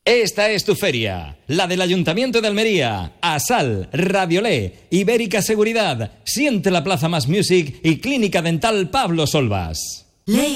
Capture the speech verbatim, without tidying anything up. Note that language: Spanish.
Esta es tu feria, la del Ayuntamiento de Almería, Asal, Radiolé, Ibérica Seguridad, Siente la Plaza Más Music y Clínica Dental Pablo Solvas.